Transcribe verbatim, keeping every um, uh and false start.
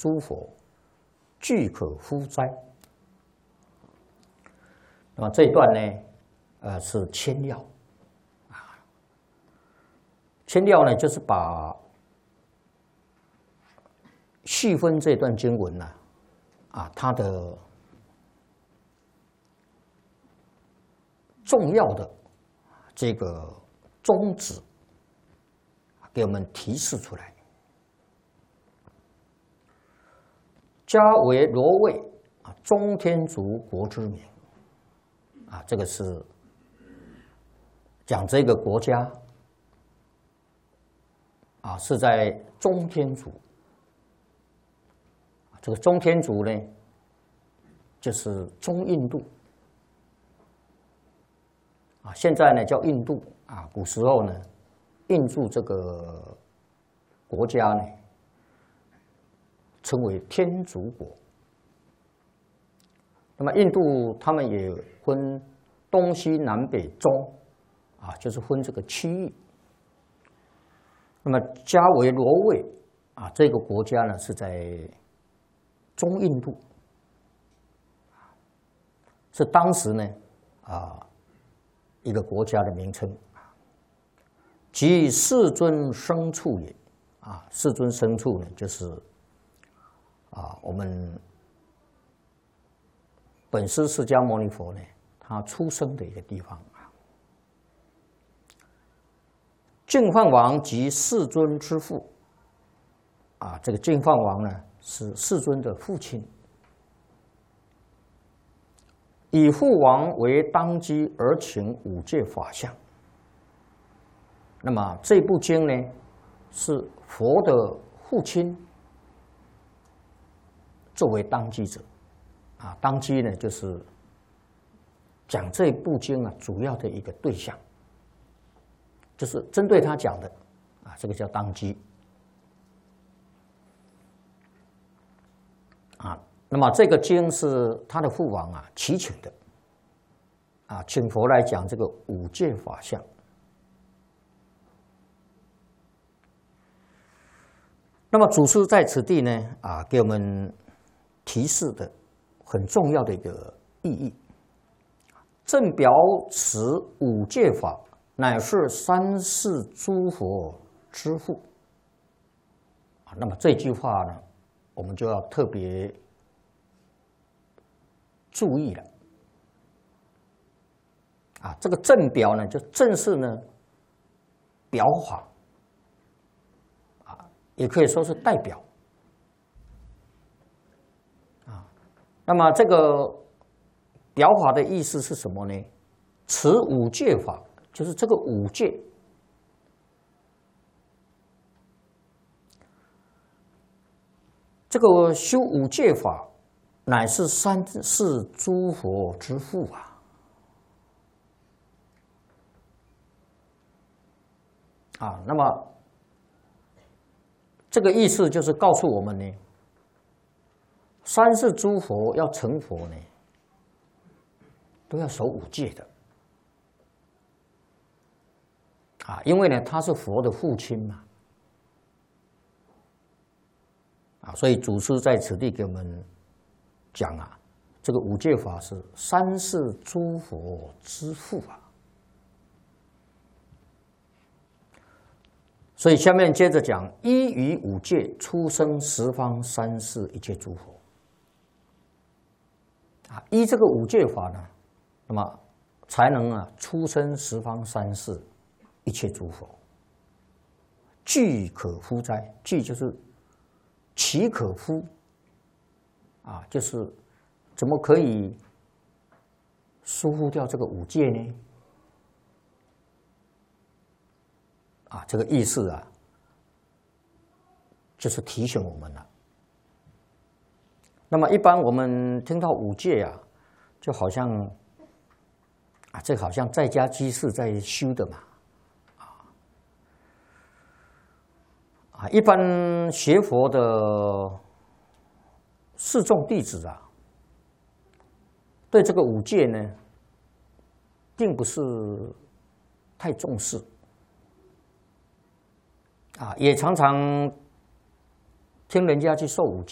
诸佛，俱可乎哉？那么这一段呢，呃，是牵要啊。牵要呢，就是把细分这段经文呢、啊，啊，它的重要的这个宗旨，给我们提示出来。家为罗卫啊，中天竺国之名啊，这个是讲这个国家啊是在中天竺。这个中天竺呢，就是中印度啊，现在呢叫印度啊，古时候呢，印度这个国家呢，称为天竺国。那么印度他们也分东西南北中啊，就是分这个区域。那么迦维罗卫啊，这个国家呢是在中印度，是当时呢啊一个国家的名称。即世尊生处也啊，世尊生处呢就是啊我们本师释迦牟尼佛呢他出生的一个地方啊。净饭王即世尊之父啊，这个净饭王呢是世尊的父亲，以父王为当机而请五戒法相。那么这部经呢，是佛的父亲作为当机者啊，当机呢就是讲这部经啊主要的一个对象，就是针对他讲的啊，这个叫当机啊。那么这个经是他的父王啊祈请的啊，请佛来讲这个五戒法相。那么祖师在此地呢啊，给我们提示的很重要的一个意义。正表此五戒法，乃是三世诸佛之父啊。那么这句话呢，我们就要特别注意了啊。这个正表呢，就正是呢表法。也可以说是代表啊。那么这个表法的意思是什么呢？此五戒法就是这个五戒，这个修五戒法，乃是三世诸佛之父啊。啊，那么。这个意思就是告诉我们呢，三世诸佛要成佛呢，都要守五戒的啊，因为呢他是佛的父亲嘛，啊，所以祖师在此地给我们讲啊，这个五戒法是三世诸佛之父啊。所以下面接着讲，依于五戒出生十方三世一切诸佛啊，依这个五戒法呢，那么才能啊出生十方三世一切诸佛。俱可乎哉？俱就是岂可乎啊，就是怎么可以疏忽掉这个五戒呢？啊，这个意思啊，就是提醒我们了。那么一般我们听到五戒啊，就好像啊，这好像在家居士在修的嘛，啊啊，一般学佛的示众弟子啊，对这个五戒呢，并不是太重视。啊，也常常听人家去受五戒。